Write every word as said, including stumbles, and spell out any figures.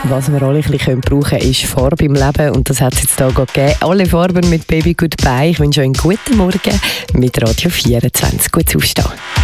Was wir alle ein bisschen brauchen können, ist Farbe im Leben. Und das hat es jetzt hier gegeben. Alle Farben mit Baby Goodbye. Ich wünsche euch einen guten Morgen mit Radio vierundzwanzig. Gutes Aufstehen.